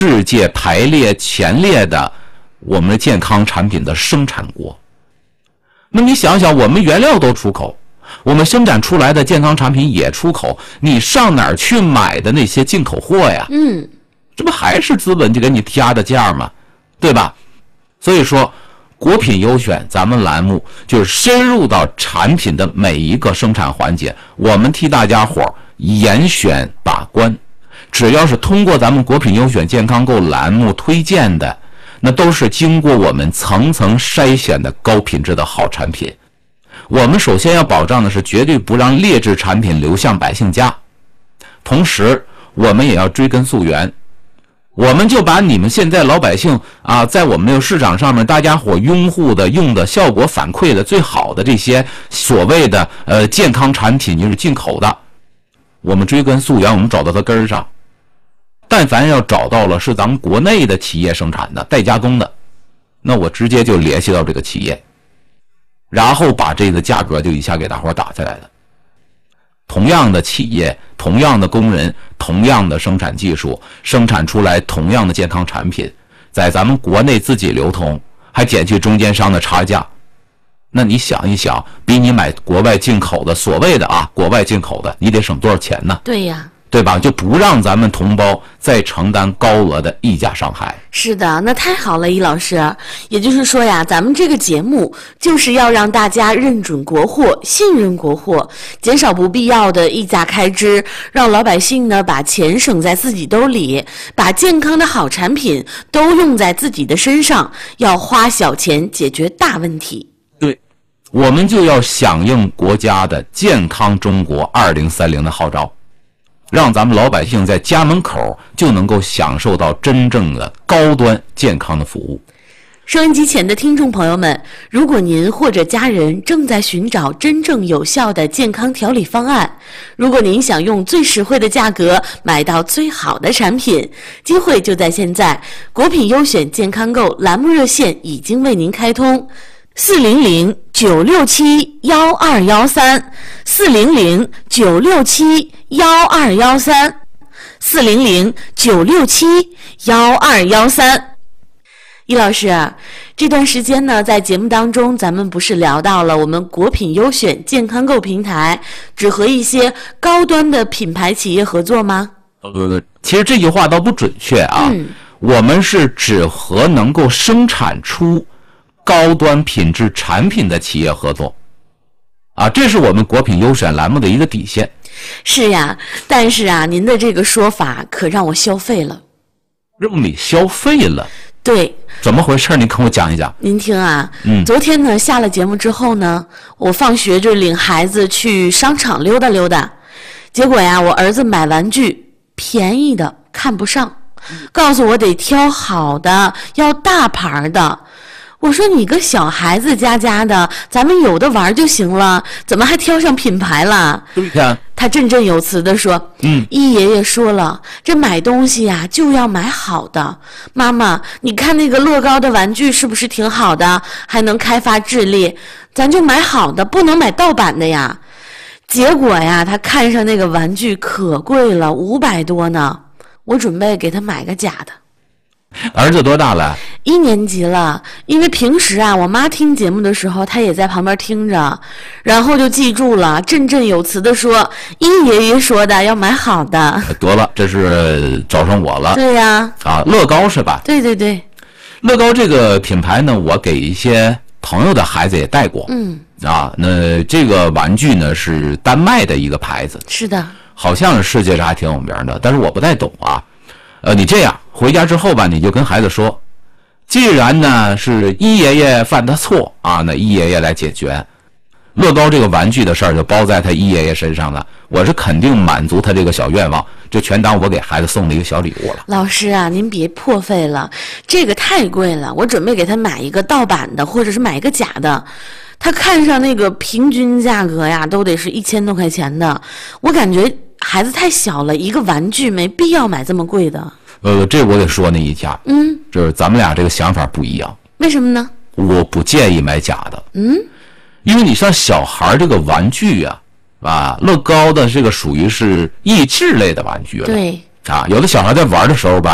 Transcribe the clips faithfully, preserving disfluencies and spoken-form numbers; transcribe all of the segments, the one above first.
世界排列前列的我们的健康产品的生产国。那你想想，我们原料都出口，我们生产出来的健康产品也出口，你上哪儿去买的那些进口货呀？ 嗯， 这不还是资本就给你加的价吗？对吧？所以说国品优选咱们栏目就是深入到产品的每一个生产环节，我们替大家伙严选把关，只要是通过咱们国品优选健康购栏目推荐的，那都是经过我们层层筛选的高品质的好产品。我们首先要保障的是绝对不让劣质产品流向百姓家，同时我们也要追根溯源，我们就把你们现在老百姓啊，在我们这个市场上面大家伙拥护的、用的、效果反馈的最好的这些所谓的呃健康产品，就是进口的，我们追根溯源，我们找到它根儿上。但凡要找到了是咱们国内的企业生产的、代加工的，那我直接就联系到这个企业，然后把这个价格就一下给大伙打下来了。同样的企业，同样的工人，同样的生产技术，生产出来同样的健康产品，在咱们国内自己流通，还减去中间商的差价。那你想一想，比你买国外进口的，所谓的啊国外进口的，你得省多少钱呢？ 对呀， 对吧？就不让咱们同胞再承担高额的溢价伤害。 是的，那太好了，易老师。也就是说呀，咱们这个节目就是要让大家认准国货，信任国货，减少不必要的溢价开支，让老百姓呢把钱省在自己兜里，把健康的好产品都用在自己的身上，要花小钱解决大问题。 对，我们就要响应国家的健康中国二零三零的号召，让咱们老百姓在家门口就能够享受到真正的高端健康的服务。 收音机前的听众朋友们，如果您或者家人正在寻找真正有效的健康调理方案，如果您想用最实惠的价格买到最好的产品，机会就在现在。国品优选健康购栏目热线已经为您开通，四零零九六七幺二幺三，四零零九六七幺二幺三，四零零九六七幺二幺三。易老师，这段时间呢，在节目当中，咱们不是聊到了我们国品优选健康购平台只和一些高端的品牌企业合作吗？ 呃，其实这句话倒不准确啊。嗯、我们是只和能够生产出高端品质产品的企业合作，啊，这是我们国品优选栏目的一个底线。 是呀，但是啊，您的这个说法可让我消费了。 让你消费了？ 对。 怎么回事？你跟我讲一讲。 您听啊， 嗯， 昨天呢下了节目之后呢，我放学就领孩子去商场溜达溜达，结果呀，我儿子买玩具便宜的看不上，告诉我得挑好的，要大牌的。我说你个小孩子家家的，咱们有的玩就行了，怎么还挑上品牌了？ 对呀。 他振振有词地说：“嗯，易爷爷说了，这买东西呀、啊、就要买好的。妈妈，你看那个乐高的玩具是不是挺好的，还能开发智力？咱就买好的，不能买盗版的呀。”结果呀，他看上那个玩具可贵了，五百多呢。我准备给他买个假的。 儿子多大了？ 一年级了。因为平时啊，我妈听节目的时候，她也在旁边听着，然后就记住了，振振有词地说：“易爷爷说的要买好的。” 得了，这是找上我了。 对呀。 啊，乐高是吧？ 对对对。 乐高这个品牌呢，我给一些朋友的孩子也带过。 嗯。 啊，那这个玩具呢是丹麦的一个牌子。 是的。 好像世界上还挺有名的，但是我不太懂啊。呃，你这样回家之后吧，你就跟孩子说，既然呢是易爷爷犯的错啊，那易爷爷来解决。乐高这个玩具的事儿就包在他易爷爷身上了，我是肯定满足他这个小愿望，就全当我给孩子送的一个小礼物了。 老师啊，您别破费了，这个太贵了，我准备给他买一个盗版的，或者是买一个假的。他看上那个平均价格呀，都得是一千多块钱的，我感觉孩子太小了，一个玩具没必要买这么贵的。 呃，这我得说那一下， 嗯， 就是咱们俩这个想法不一样。 为什么呢？ 我不建议买假的， 嗯， 因为你像小孩这个玩具啊，啊，乐高的这个属于是益智类的玩具了， 对， 啊，有的小孩在玩的时候吧，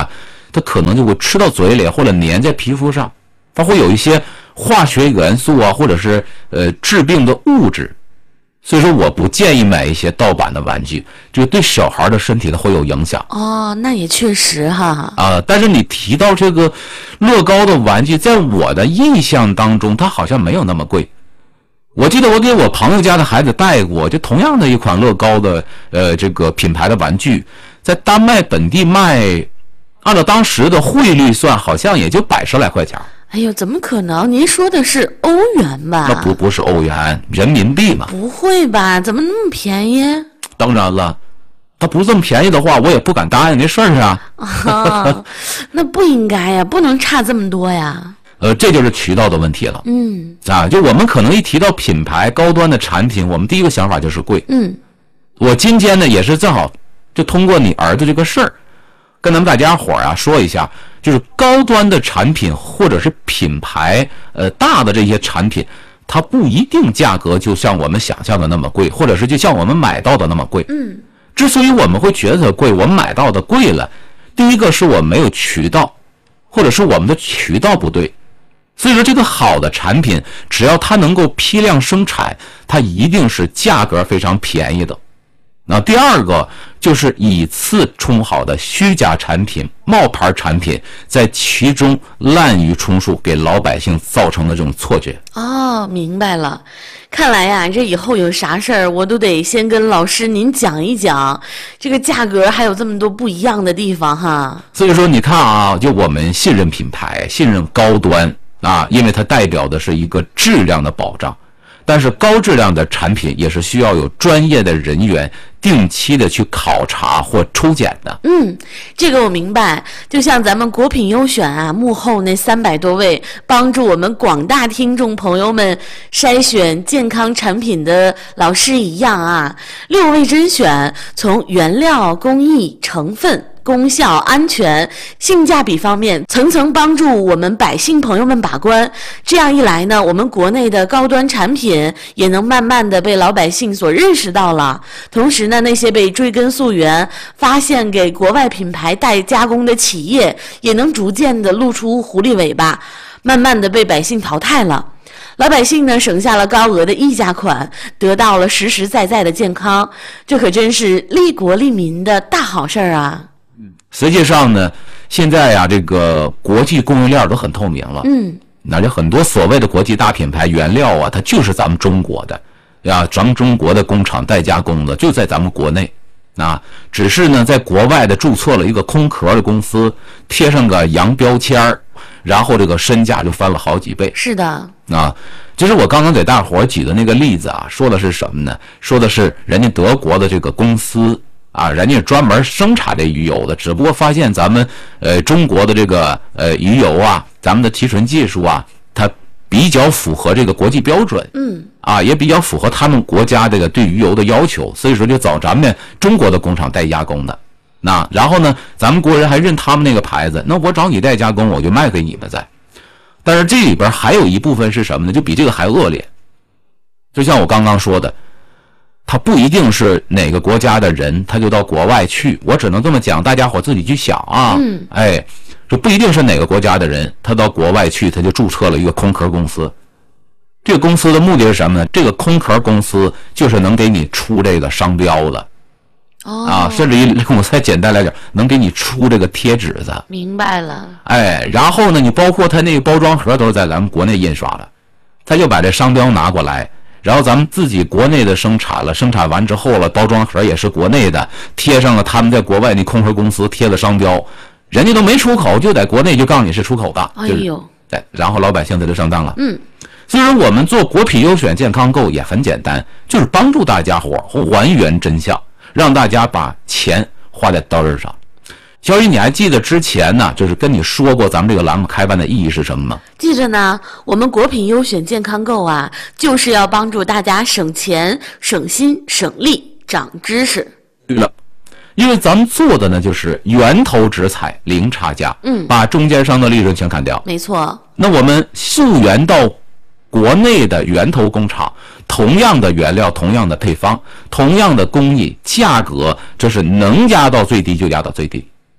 它可能就会吃到嘴里或者粘在皮肤上，它会有一些化学元素啊，或者是呃致病的物质。所以说我不建议买一些盗版的玩具，就对小孩的身体它会有影响。 哦，那也确实哈。 啊、呃，但是你提到这个乐高的玩具，在我的印象当中，它好像没有那么贵。我记得我给我朋友家的孩子带过，就同样的一款乐高的呃这个品牌的玩具，在丹麦本地卖，按照当时的汇率算，好像也就百十来块钱。 哎呦，怎么可能？您说的是欧元吧？ 那不不是欧元，人民币嘛？ 不会吧？怎么那么便宜？ 当然了，它不是这么便宜的话，我也不敢答应这事儿啊。 啊，那不应该呀，不能差这么多呀。 呃，这就是渠道的问题了。 嗯， 啊，就我们可能一提到品牌高端的产品，我们第一个想法就是贵。 嗯， 我今天呢也是正好就通过你儿子这个事儿，跟咱们大家伙儿啊说一下，就是高端的产品或者是品牌呃大的这些产品，它不一定价格就像我们想象的那么贵，或者是就像我们买到的那么贵。 嗯， 之所以我们会觉得贵，我们买到的贵了，第一个是我们没有渠道，或者是我们的渠道不对。所以说这个好的产品，只要它能够批量生产，它一定是价格非常便宜的。那第二个就是以次充好的虚假产品、冒牌产品，在其中滥竽充数，给老百姓造成了这种错觉。 哦，明白了。看来呀，这以后有啥事儿，我都得先跟老师您讲一讲，这个价格还有这么多不一样的地方哈。 所以说，你看啊，就我们信任品牌，信任高端啊，因为它代表的是一个质量的保障。但是高质量的产品也是需要有专业的人员定期的去考察或抽检的。 嗯，这个我明白。就像咱们国品优选啊，幕后那三百多位帮助我们广大听众朋友们筛选健康产品的老师一样啊，六位甄选，从原料、工艺、成分、功效、安全、性价比方面层层帮助我们百姓朋友们把关。这样一来呢，我们国内的高端产品也能慢慢的被老百姓所认识到了。同时呢，那些被追根溯源发现给国外品牌代加工的企业也能逐渐的露出狐狸尾巴，慢慢的被百姓淘汰了。老百姓呢，省下了高额的溢价款，得到了实实在在的健康，这可真是利国利民的大好事儿啊！ 实际上呢，现在呀、啊，这个国际供应链都很透明了。 嗯， 那就很多所谓的国际大品牌原料啊，它就是咱们中国的呀，咱们中国的工厂代加工的，就在咱们国内啊。只是呢，在国外的注册了一个空壳的公司，贴上个洋标签儿，然后这个身价就翻了好几倍。 是的。 啊，就是我刚刚给大伙儿举的那个例子啊，说的是什么呢？说的是人家德国的这个公司。啊，人家专门生产这鱼油的，只不过发现咱们呃中国的这个呃鱼油啊，咱们的提纯技术啊，它比较符合这个国际标准， 嗯， 啊，也比较符合他们国家这个对鱼油的要求，所以说就找咱们中国的工厂代加工的。那然后呢，咱们国人还认他们那个牌子，那我找你代加工，我就卖给你们在。但是这里边还有一部分是什么呢？就比这个还恶劣。就像我刚刚说的。他不一定是哪个国家的人，他就到国外去。我只能这么讲，大家伙自己去想啊。 嗯， 哎，这不一定是哪个国家的人，他到国外去，他就注册了一个空壳公司。这个公司的目的是什么呢？这个空壳公司就是能给你出这个商标的。 哦。 啊，甚至于我再简单来讲，能给你出这个贴纸的。 明白了。 哎，然后呢，你包括他那个包装盒都是在咱们国内印刷的，他就把这商标拿过来。然后咱们自己国内的生产了，生产完之后了，包装盒也是国内的，贴上了他们在国外那空壳公司贴的商标，人家都没出口，就在国内就告诉你是出口的， 哎呦， 就是、然后老百姓他就上当了。 嗯， 所以说我们做国品优选健康购也很简单，就是帮助大家伙还原真相，让大家把钱花在刀刃上。小雨，你还记得之前呢，就是跟你说过咱们这个栏目开办的意义是什么吗？ 记着呢，我们国品优选健康购啊，就是要帮助大家省钱、省心、省力、长知识。 对了，因为咱们做的呢就是源头直采，零差价， 嗯， 把中间商的利润全砍掉。 没错。 那我们溯源到国内的源头工厂，同样的原料、同样的配方、同样的工艺、价格，这是能压到最低就压到最低。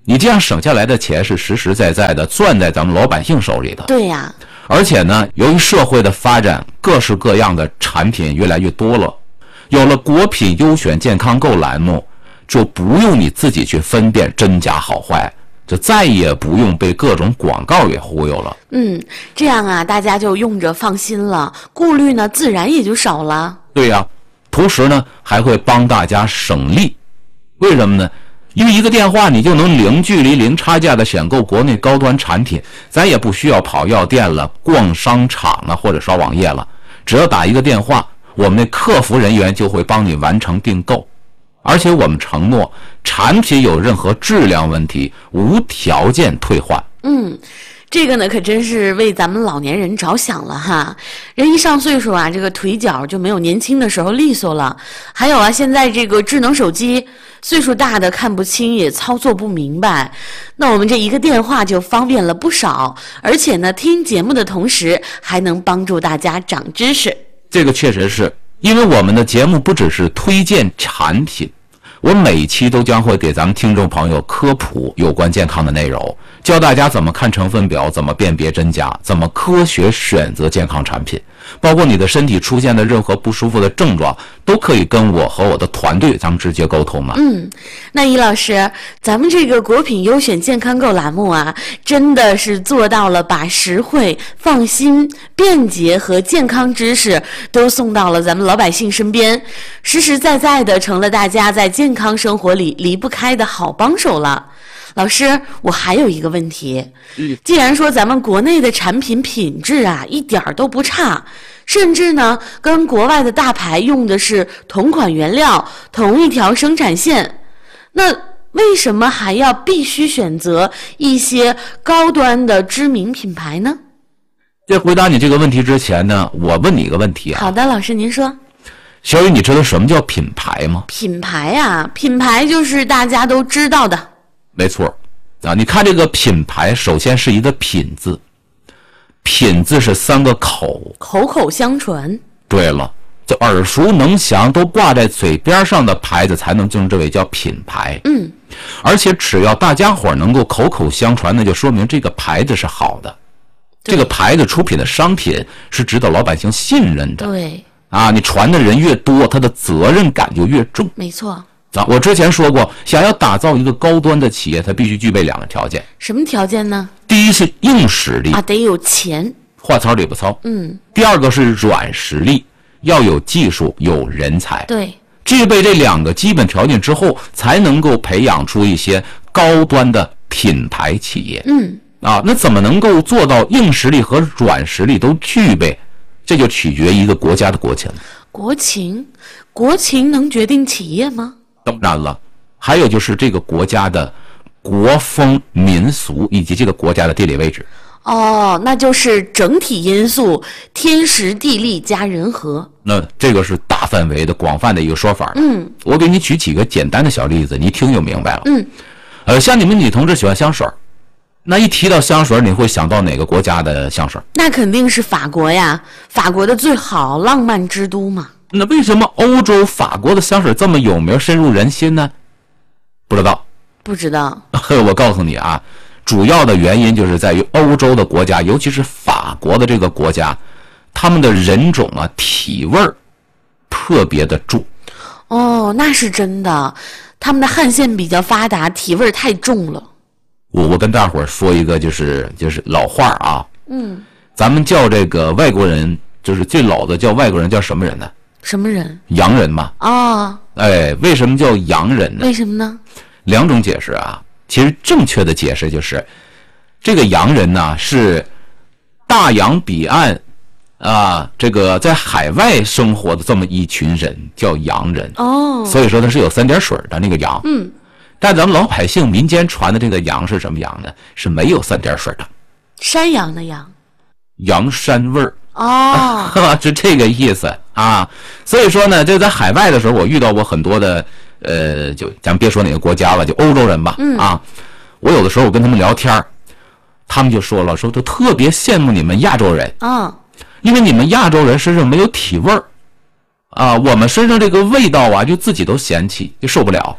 你这样省下来的钱是实实在在的攥在咱们老百姓手里的。 对呀， 而且呢，由于社会的发展，各式各样的产品越来越多了，有了国品优选健康购栏目，就不用你自己去分辨真假好坏，就再也不用被各种广告给忽悠了。 嗯，这样啊，大家就用着放心了，顾虑呢自然也就少了。 对呀，同时呢还会帮大家省力。为什么呢？因为一个电话你就能零距离零差价的选购国内高端产品，咱也不需要跑药店了、逛商场了或者刷网页了，只要打一个电话，我们的客服人员就会帮你完成订购。而且我们承诺，产品有任何质量问题，无条件退换。 嗯，这个呢可真是为咱们老年人着想了哈。人一上岁数啊，这个腿脚就没有年轻的时候利索了。还有啊，现在这个智能手机，岁数大的看不清也操作不明白，那我们这一个电话就方便了不少。而且呢，听节目的同时还能帮助大家长知识。 这个确实是，因为我们的节目不只是推荐产品，我每期都将会给咱们听众朋友科普有关健康的内容，教大家怎么看成分表，怎么辨别真假，怎么科学选择健康产品。包括你的身体出现的任何不舒服的症状，都可以跟我和我的团队咱们直接沟通嘛。 嗯，那易老师，咱们这个国品优选健康购栏目啊，真的是做到了把实惠、放心、便捷和健康知识都送到了咱们老百姓身边，实实在在的成了大家在健康生活里离不开的好帮手了。老师，我还有一个问题，既然说咱们国内的产品品质啊一点儿都不差，甚至呢跟国外的大牌用的是同款原料、同一条生产线，那为什么还要必须选择一些高端的知名品牌呢？ 在回答你这个问题之前呢，我问你一个问题啊。 好的，老师您说。 小雨，你知道什么叫品牌吗？ 品牌啊，品牌就是大家都知道的。 没错啊，你看这个品牌，首先是一个品字，品字是三个口， 口口相传。 对了，这耳熟能详都挂在嘴边上的牌子才能称之为叫品牌。 嗯， 而且只要大家伙能够口口相传，那就说明这个牌子是好的，这个牌子出品的商品是值得老百姓信任的。 对啊，你传的人越多，他的责任感就越重。 没错。 我之前说过，想要打造一个高端的企业，它必须具备两个条件。 什么条件呢？ 第一是硬实力啊，得有钱， 话糙理不糙。 嗯。 第二个是软实力，要有技术，有人才。 对， 具备这两个基本条件之后，才能够培养出一些高端的品牌企业。 嗯。 啊，那怎么能够做到硬实力和软实力都具备？这就取决于一个国家的国情。 国情，国情能决定企业吗？ 当然了，还有就是这个国家的国风民俗以及这个国家的地理位置。 哦，那就是整体因素，天时地利加人和。 那这个是大范围的、广泛的一个说法。 嗯， 我给你举几个简单的小例子，你一听就明白了。 嗯， 呃，像你们女同志喜欢香水，那一提到香水，你会想到哪个国家的香水？ 那肯定是法国呀，法国的最好，浪漫之都嘛。 那为什么欧洲法国的香水这么有名，深入人心呢？不知道。 不知道。 我告诉你啊，主要的原因就是在于欧洲的国家，尤其是法国的这个国家，他们的人种啊，体味儿特别的重。 哦，那是真的，他们的汗腺比较发达，体味太重了。 我我跟大伙儿说一个，就是就是老话啊。 嗯。 咱们叫这个外国人，就是最老的叫外国人叫什么人呢？ 什么人？ 洋人嘛。 哦。 哎，为什么叫洋人呢？ 为什么呢？ 两种解释啊。其实正确的解释就是，这个洋人呢是大洋彼岸啊，这个在海外生活的这么一群人叫洋人。 哦。 所以说它是有三点水的那个洋。 嗯。 但咱们老百姓民间传的这个洋是什么洋呢？是没有三点水的。 山羊的羊。 洋山味儿。 哦。 是这个意思啊。所以说呢，就在海外的时候，我遇到过很多的。呃，就咱们别说哪个国家了，就欧洲人吧。 嗯、 啊，我有的时候我跟他们聊天，他们就说了，说都特别羡慕你们亚洲人啊、哦， 因为你们亚洲人身上没有体味儿啊，我们身上这个味道啊，就自己都嫌弃，就受不了。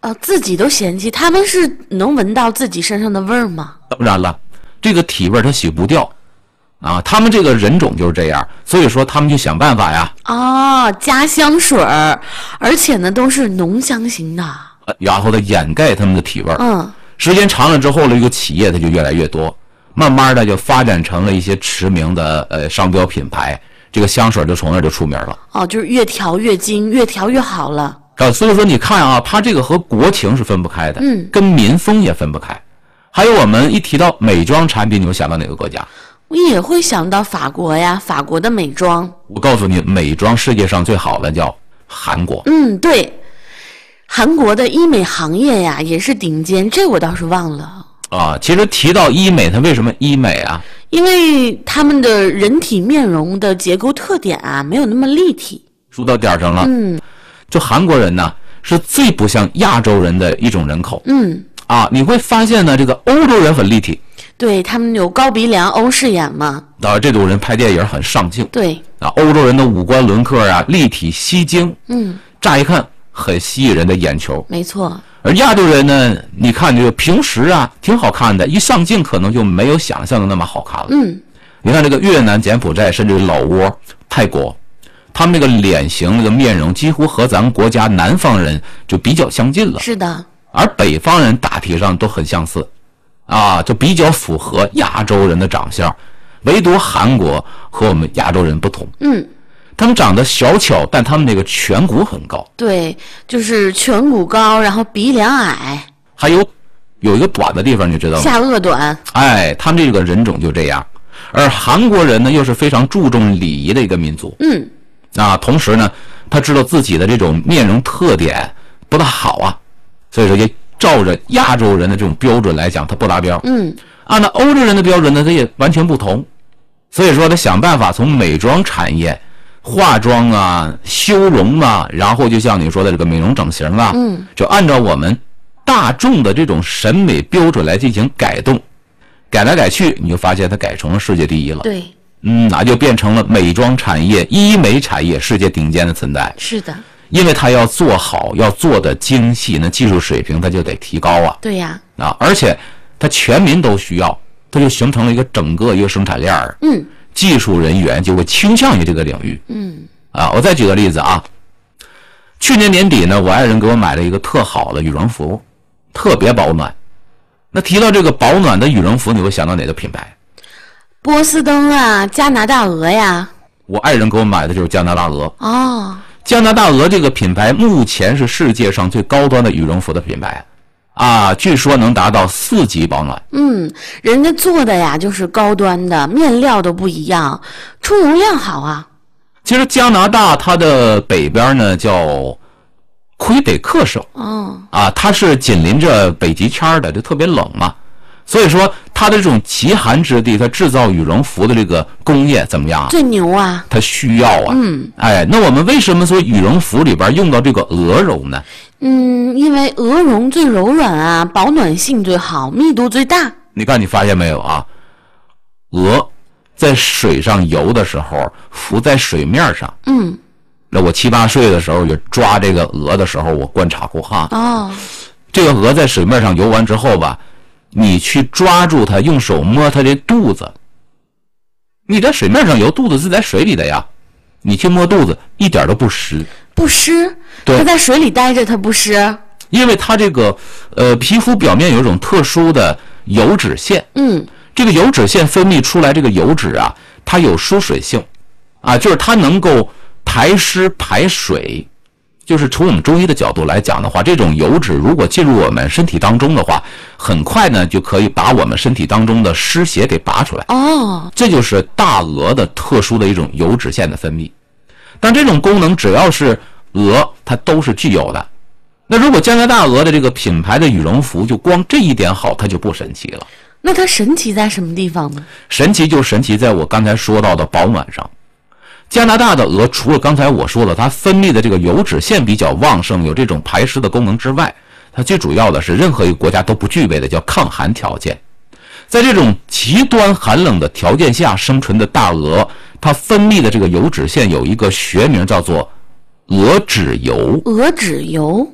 哦，自己都嫌弃，他们是能闻到自己身上的味儿吗？ 当然了，这个体味它洗不掉啊，他们这个人种就是这样，所以说他们就想办法呀。 哦，加香水儿，而且呢都是浓香型的， 然后它掩盖他们的体味。 嗯， 时间长了之后，这个企业它就越来越多，慢慢的就发展成了一些驰名的呃商标品牌，这个香水就从那就出名了。 哦，就是越调越精，越调越好了。 啊，所以说你看啊，它这个和国情是分不开的， 嗯， 跟民风也分不开。还有我们一提到美妆产品，你会想到哪个国家？ 我也会想到法国呀，法国的美妆。 我告诉你，美妆世界上最好的叫韩国。 嗯，对，韩国的医美行业呀也是顶尖，这我倒是忘了。 啊，其实提到医美，它为什么医美啊？ 因为他们的人体面容的结构特点啊，没有那么立体。 说到点儿上了。 嗯， 就韩国人呢，是最不像亚洲人的一种人口。 嗯， 啊，你会发现呢，这个欧洲人很立体。 对，他们有高鼻梁、欧式眼嘛。 啊，这种人拍电影很上镜。 对。 啊，欧洲人的五官轮廓啊，立体吸睛。 嗯。 乍一看很吸引人的眼球。 没错。 而亚洲人呢，你看这个平时啊挺好看的，一上镜可能就没有想象的那么好看了。 嗯。 你看这个越南、柬埔寨，甚至老挝、泰国，他们这个脸型、这个面容几乎和咱们国家南方人就比较相近了。 是的。 而北方人大体上都很相似。啊，就比较符合亚洲人的长相，唯独韩国和我们亚洲人不同。 嗯， 他们长得小巧，但他们那个颧骨很高。 对，就是颧骨高，然后鼻梁矮， 还有有一个短的地方，你知道吗？ 下颚短。 哎，他们这个人种就这样。而韩国人呢，又是非常注重礼仪的一个民族。 嗯， 啊，同时呢，他知道自己的这种面容特点不大好啊，所以说也照着亚洲人的这种标准来讲，它不达标。 嗯， 按照欧洲人的标准呢，它也完全不同。所以说，他想办法从美妆产业、化妆啊、修容啊，然后就像你说的这个美容整形啊， 嗯， 就按照我们大众的这种审美标准来进行改动，改来改去，你就发现它改成了世界第一了。 对， 嗯，那就变成了美妆产业、医美产业世界顶尖的存在。 是的。 因为它要做好，要做的精细，那技术水平它就得提高啊。 对呀。 啊，而且它全民都需要，它就形成了一个整个一个生产链儿。 嗯。 技术人员就会倾向于这个领域。 嗯。 啊，我再举个例子啊。去年年底呢，我爱人给我买了一个特好的羽绒服，特别保暖。那提到这个保暖的羽绒服，你会想到哪个品牌？ 波司登啊，加拿大鹅呀。 我爱人给我买的就是加拿大鹅。 哦。 加拿大鹅这个品牌目前是世界上最高端的羽绒服的品牌，啊，据说能达到四级保暖。 嗯，人家做的呀就是高端的，面料都不一样，充绒量好啊。 其实加拿大它的北边呢叫魁北克省， 哦， 啊，它是紧邻着北极圈的，就特别冷嘛。所以说，它的这种极寒之地，它制造羽绒服的这个工业怎么样？ 最牛啊！ 它需要啊。 嗯。 哎，那我们为什么说羽绒服里边用到这个鹅绒呢？ 嗯，因为鹅绒最柔软啊，保暖性最好，密度最大。 你看，你发现没有啊？鹅在水上游的时候，浮在水面上。 嗯。 那我七八岁的时候，就抓这个鹅的时候，我观察过哈。 哦。 这个鹅在水面上游完之后吧。你去抓住它，用手摸它这肚子。你在水面上游，肚子是在水里的呀。你去摸肚子，一点都不湿。 不湿？ 对， 它在水里待着，它不湿。 因为它这个呃皮肤表面有一种特殊的油脂腺。 嗯。 这个油脂腺分泌出来这个油脂啊，它有疏水性，啊，就是它能够排湿排水。就是从我们中医的角度来讲的话，这种油脂如果进入我们身体当中的话，很快呢就可以把我们身体当中的湿邪给拔出来。 哦， 这就是大鹅的特殊的一种油脂腺的分泌。但这种功能只要是鹅，它都是具有的。那如果加拿大鹅的这个品牌的羽绒服就光这一点好，它就不神奇了。 那它神奇在什么地方呢？ 神奇就神奇在我刚才说到的保暖上。加拿大的鹅除了刚才我说的它分泌的这个油脂腺比较旺盛，有这种排湿的功能之外，它最主要的是任何一个国家都不具备的叫抗寒条件。在这种极端寒冷的条件下生存的大鹅，它分泌的这个油脂腺有一个学名叫做鹅脂油。 鹅脂油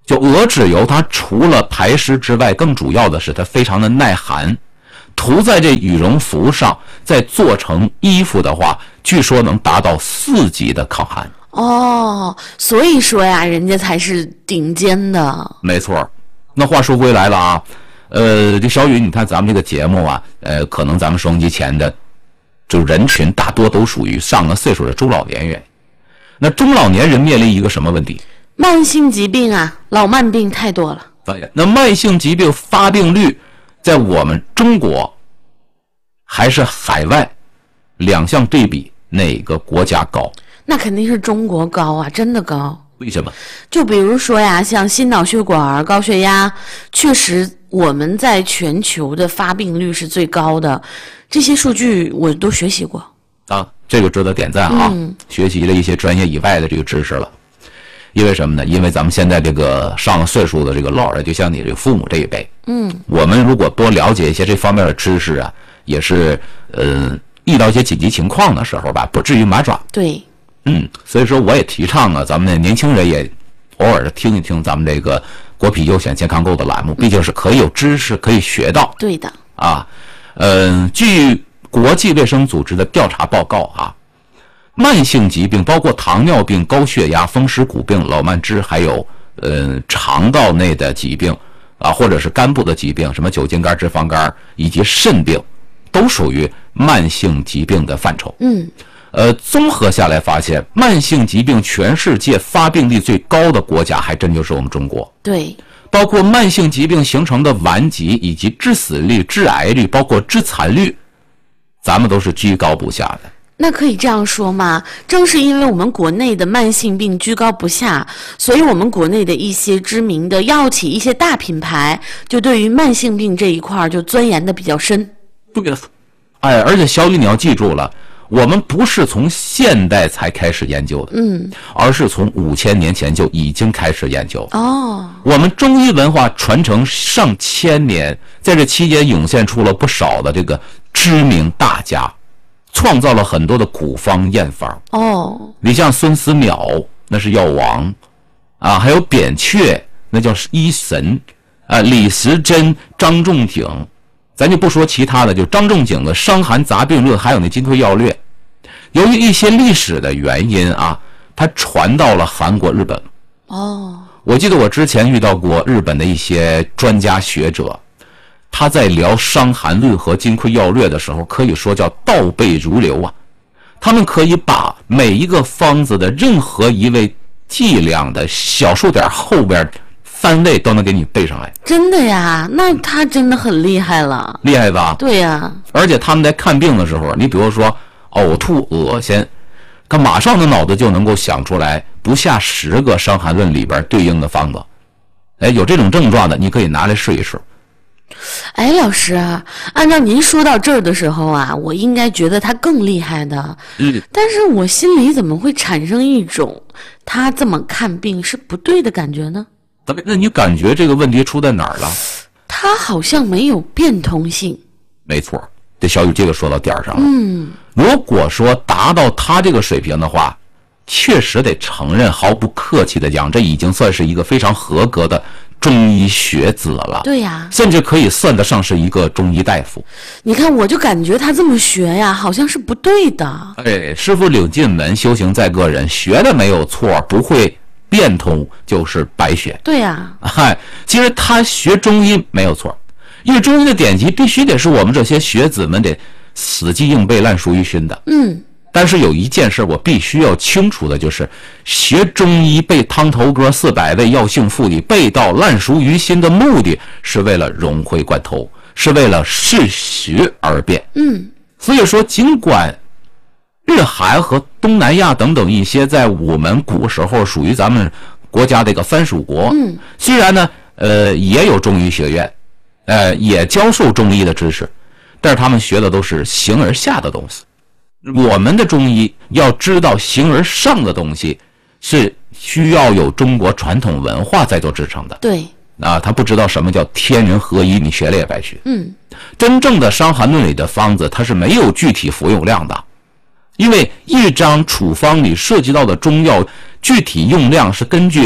就鹅脂油它除了排湿之外，更主要的是它非常的耐寒，涂在这羽绒服上，再做成衣服的话，据说能达到四级的抗寒。 哦，所以说呀，人家才是顶尖的。 没错。那话说回来了啊，呃，这小雨，你看咱们这个节目啊，呃，可能咱们收音机前的就人群大多都属于上了岁数的中老年人。那中老年人面临一个什么问题？ 慢性疾病啊，老慢病太多了。 那慢性疾病发病率在我们中国还是海外，两项对比哪个国家高？ 那肯定是中国高啊，真的高。 为什么？ 就比如说呀，像心脑血管、高血压，确实我们在全球的发病率是最高的，这些数据我都学习过啊，这个值得点赞啊！ 嗯、 学习了一些专业以外的这个知识了。因为什么呢？因为咱们现在这个上了岁数的这个老人，就像你这个父母这一辈， 嗯， 我们如果多了解一些这方面的知识啊，也是呃遇到一些紧急情况的时候吧，不至于麻爪。 对。 嗯，所以说我也提倡啊，咱们的年轻人也偶尔的听一听咱们这个国品优选健康购的栏目，毕竟是可以有知识可以学到。 对的。 啊，呃，据国际卫生组织的调查报告啊，慢性疾病包括糖尿病、高血压、风湿骨病、老慢支，还有呃肠道内的疾病啊，或者是肝部的疾病，什么酒精肝、脂肪肝以及肾病，都属于慢性疾病的范畴。 嗯。 呃，综合下来发现，慢性疾病全世界发病率最高的国家还真就是我们中国。 对， 包括慢性疾病形成的顽疾以及致死率、致癌率，包括致残率，咱们都是居高不下的。 那可以这样说吗？正是因为我们国内的慢性病居高不下，所以我们国内的一些知名的药企、一些大品牌，就对于慢性病这一块就钻研的比较深。 对的，哎，而且小雨你要记住了。我们不是从现代才开始研究的， 嗯， 而是从五千年前就已经开始研究。 哦， 我们中医文化传承上千年，在这期间涌现出了不少的这个知名大家，创造了很多的古方验方。 哦， 你像孙思邈，那是药王啊，还有扁鹊，那叫医神啊，李时珍、张仲景。咱就不说其他的，就张仲景的《伤寒杂病论》，还有那《金匮要略》，由于一些历史的原因啊，它传到了韩国、日本。 哦， 我记得我之前遇到过日本的一些专家学者，他在聊《伤寒论》和《金匮要略》的时候，可以说叫倒背如流啊。他们可以把每一个方子的任何一味剂量的小数点后边三位都能给你背上来。 真的呀？那他真的很厉害了。 厉害吧？ 对呀。 而且他们在看病的时候，你比如说呕吐、恶心，他马上的脑子就能够想出来不下十个《伤寒论》里边对应的方子。哎，有这种症状的，你可以拿来试一试。 哎，老师啊，按照您说到这儿的时候啊，我应该觉得他更厉害的。 嗯。 但是我心里怎么会产生一种他这么看病是不对的感觉呢？ 那你感觉这个问题出在哪儿了？ 他好像没有变通性。 没错，这小雨这个说到点儿上了。 嗯， 如果说达到他这个水平的话，确实得承认，毫不客气的讲，这已经算是一个非常合格的中医学子了。 对呀， 甚至可以算得上是一个中医大夫。 你看，我就感觉他这么学呀，好像是不对的。 哎，师傅领进门，修行在个人，学的没有错，不会变通就是白学。 对呀， 嗨，其实他学中医没有错，因为中医的典籍必须得是我们这些学子们得死记硬背、烂熟于心的。 嗯。 但是有一件事我必须要清楚的，就是学中医背汤头歌四百味药性附理，背到烂熟于心的目的是为了融会贯通，是为了适学而变。 嗯， 所以说尽管日韩和东南亚等等一些在我们古时候属于咱们国家这个藩属国， 嗯， 虽然呢呃也有中医学院，呃也教授中医的知识，但是他们学的都是形而下的东西。我们的中医要知道形而上的东西，是需要有中国传统文化在做支撑的。 对啊，他不知道什么叫天人合一，你学了也白学。 嗯， 真正的《伤寒论》里的方子，它是没有具体服用量的，因为一张处方里涉及到的中药具体用量是根据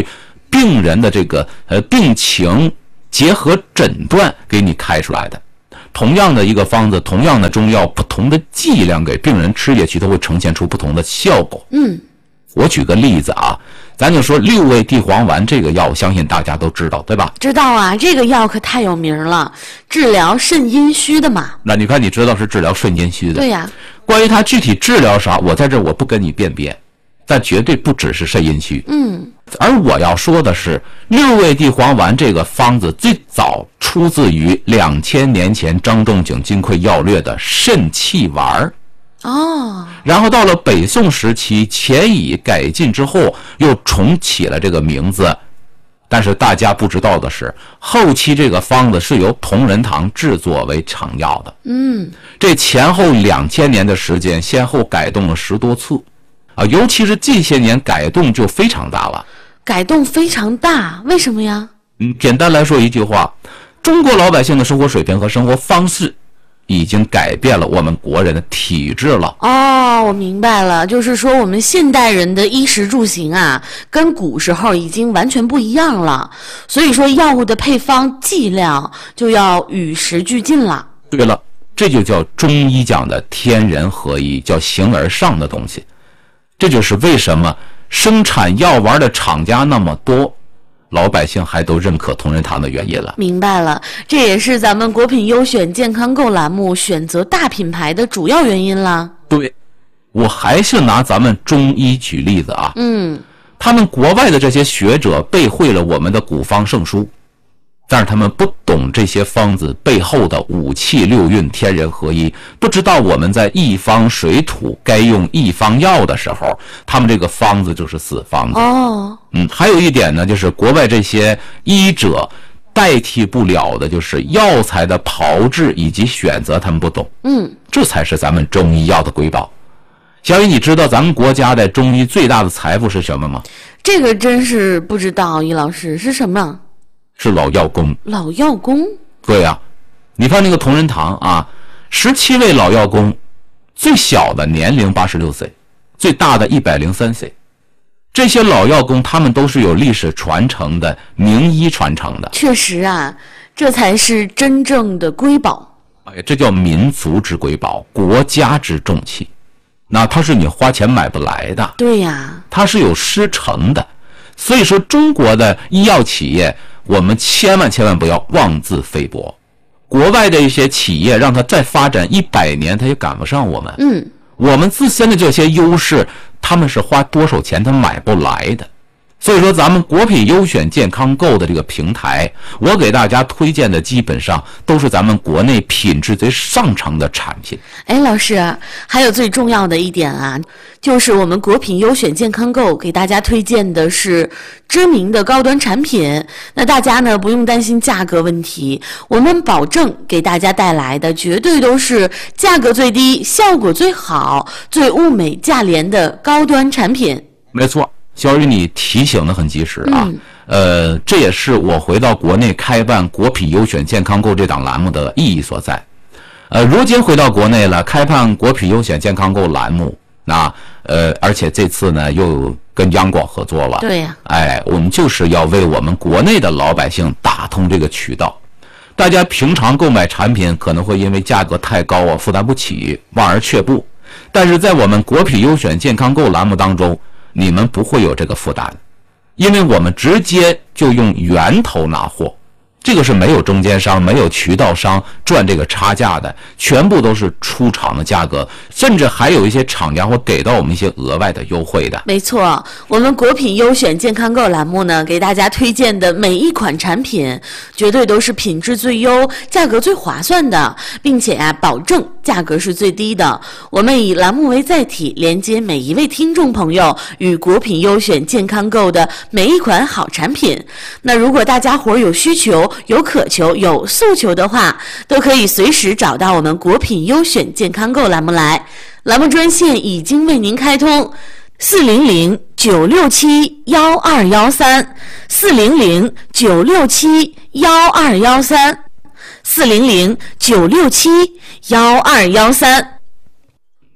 病人的这个呃病情结合诊断给你开出来的。同样的一个方子，同样的中药，不同的剂量给病人吃下去，都会呈现出不同的效果。 嗯， 我举个例子啊，咱就说六味地黄丸这个药，相信大家都知道，对吧？ 知道啊，这个药可太有名了，治疗肾阴虚的嘛。 那你看，你知道是治疗肾阴虚的。 对呀。 关于它具体治疗啥，我在这我不跟你辩辩，但绝对不只是肾阴虚。 嗯。 而我要说的是，六味地黄丸这个方子最早出自于两千年前张仲景《金匮要略》的肾气丸。 哦。 然后到了北宋时期，钱乙改进之后，又重起了这个名字。但是大家不知道的是，后期这个方子是由同仁堂制作为常药的。 嗯。 这前后两千年的时间，先后改动了十多次，啊，尤其是近些年改动就非常大了。 改动非常大，为什么呀？ 嗯，简单来说一句话，中国老百姓的生活水平和生活方式已经改变了我们国人的体质了。 哦，我明白了，就是说我们现代人的衣食住行啊，跟古时候已经完全不一样了，所以说药物的配方剂量就要与时俱进了。 对了，这就叫中医讲的天人合一，叫形而上的东西。这就是为什么生产药丸的厂家那么多，老百姓还都认可同仁堂的原因了。 明白了，这也是咱们国品优选健康购栏目选择大品牌的主要原因啦。 对，我还是拿咱们中医举例子啊。 嗯， 他们国外的这些学者背会了我们的古方圣书，但是他们不懂这些方子背后的五气六运天人合一，不知道我们在一方水土该用一方药的时候，他们这个方子就是死方子。 哦， 嗯，还有一点呢，就是国外这些医者代替不了的就是药材的炮制以及选择，他们不懂。 嗯， 这才是咱们中医药的瑰宝。小雨，你知道咱们国家的中医最大的财富是什么吗？ 这个真是不知道，易老师是什么？ 是老药工。 老药工？ 对呀、啊，你看那个同仁堂啊，十七位老药工，最小的年龄八十六岁，最大的一百零三岁。这些老药工他们都是有历史传承的，名医传承的。 确实啊，这才是真正的瑰宝。 哎，这叫民族之瑰宝，国家之重器。那它是你花钱买不来的。 对呀， 它是有师承的。所以说，中国的医药企业，我们千万千万不要妄自菲薄。国外的一些企业，让它再发展一百年，它也赶不上我们。 嗯， 我们自身的这些优势，他们是花多少钱他买不来的。所以说，咱们国品优选健康购的这个平台，我给大家推荐的基本上都是咱们国内品质最上乘的产品。 哎，老师，还有最重要的一点啊，就是我们国品优选健康购给大家推荐的是知名的高端产品。那大家呢不用担心价格问题，我们保证给大家带来的绝对都是价格最低、效果最好、最物美价廉的高端产品。 没错。小雨，你提醒的很及时啊、嗯！呃，这也是我回到国内开办国品优选健康购这档栏目的意义所在。呃，如今回到国内了，开办国品优选健康购栏目，那呃，而且这次呢又跟央广合作了。 对呀、 啊，哎，我们就是要为我们国内的老百姓打通这个渠道。大家平常购买产品可能会因为价格太高啊，负担不起，望而却步。但是在我们国品优选健康购栏目当中，你们不会有这个负担，因为我们直接就用源头拿货，这个是没有中间商、没有渠道商赚这个差价的，全部都是出厂的价格，甚至还有一些厂家会给到我们一些额外的优惠的。 没错，我们国品优选健康购栏目呢，给大家推荐的每一款产品，绝对都是品质最优、价格最划算的，并且啊，保证价格是最低的。我们以栏目为载体，连接每一位听众朋友与国品优选健康购的每一款好产品。那如果大家伙有需求、有渴求、有诉求的话，都可以随时找到我们国品优选健康购栏目来。栏目专线已经为您开通，四零零九六七幺二幺三，四零零九六七幺二幺三，四零零九六七幺二幺三。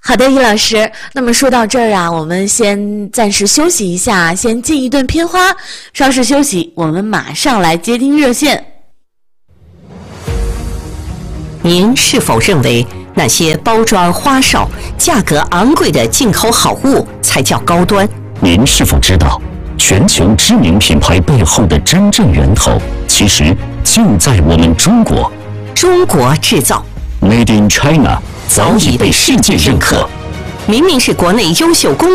好的，易老师。那么说到这儿啊，我们先暂时休息一下，先进一顿片花。稍事休息，我们马上来接听热线。 您是否认为那些包装花哨、价格昂贵的进口好物才叫高端？ 您是否知道，全球知名品牌背后的真正源头，其实就在我们中国。 中国制造 Made in China 早已被世界认可。 明明是国内优秀工